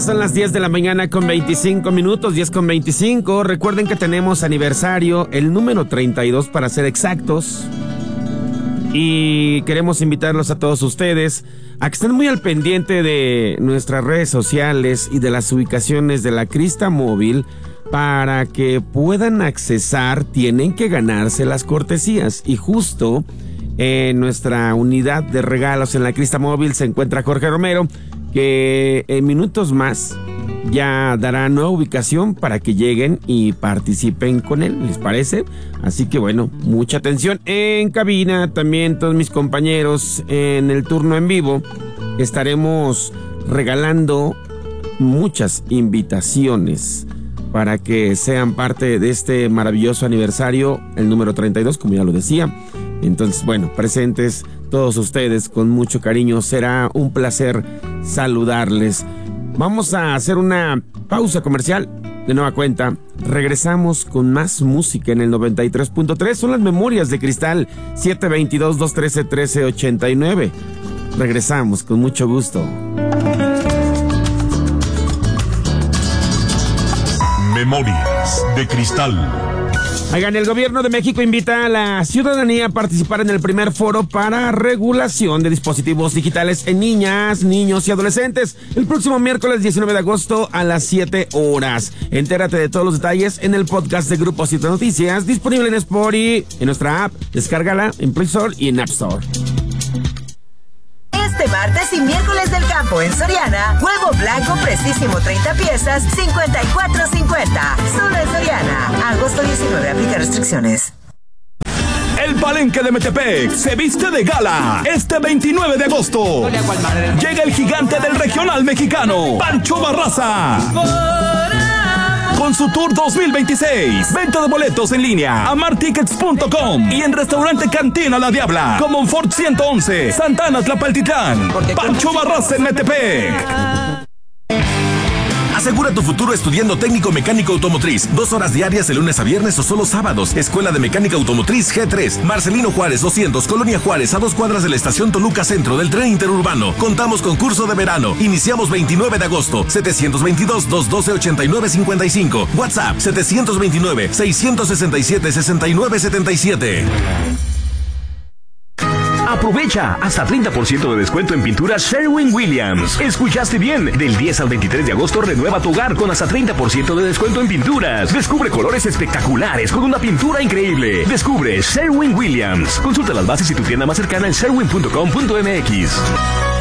son las 10 de la mañana con 25 minutos, 10 con 25. Recuerden que tenemos aniversario, el número 32 para ser exactos. Y queremos invitarlos a todos ustedes a que estén muy al pendiente de nuestras redes sociales y de las ubicaciones de la Crista Móvil. Para que puedan accesar, tienen que ganarse las cortesías. Y justo en nuestra unidad de regalos en la Crista Móvil se encuentra Jorge Romero, que en minutos más ya dará nueva ubicación para que lleguen y participen con él, ¿les parece? Así que bueno, mucha atención. En cabina también todos mis compañeros en el turno en vivo estaremos regalando muchas invitaciones para que sean parte de este maravilloso aniversario, el número 32, como ya lo decía. Entonces, bueno, presentes todos ustedes con mucho cariño. Será un placer saludarles. Vamos a hacer una pausa comercial. De nueva cuenta, regresamos con más música en el 93.3. Son las memorias de Cristal, 722-213-1389. Regresamos con mucho gusto. Memorias de Cristal. Oigan, el gobierno de México invita a la ciudadanía a participar en el primer foro para regulación de dispositivos digitales en niñas, niños y adolescentes el próximo miércoles 19 de agosto a las 7 horas. Entérate de todos los detalles en el podcast de Grupo Cita Noticias, disponible en Spotify, en nuestra app. Descárgala en Play Store y en App Store. Este martes y miércoles del campo en Soriana, huevo blanco precisísimo 30 piezas, $54.50. Solo en Soriana. Agosto 19, aplica restricciones. El Palenque de Metepec se viste de gala este 29 de agosto. Llega el gigante del regional mexicano, Pancho Barraza, con su Tour 2026. Venta de boletos en línea, amartickets.com y en Restaurante Cantina La Diabla, Comonfort 111, Santana Tlapaltitlán. Pancho Barraza en Metepec. Asegura tu futuro estudiando técnico mecánico automotriz. 2 horas diarias de lunes a viernes o solo sábados. Escuela de Mecánica Automotriz G3. Marcelino Juárez 200, Colonia Juárez, a 2 cuadras de la estación Toluca Centro del tren interurbano. Contamos con curso de verano. Iniciamos 29 de agosto. 722-212-8955. WhatsApp 729-667-6977. Aprovecha hasta 30% de descuento en pinturas Sherwin-Williams. ¿Escuchaste bien? Del 10 al 23 de agosto renueva tu hogar con hasta 30% de descuento en pinturas. Descubre colores espectaculares con una pintura increíble. Descubre Sherwin-Williams. Consulta las bases y tu tienda más cercana en sherwin.com.mx.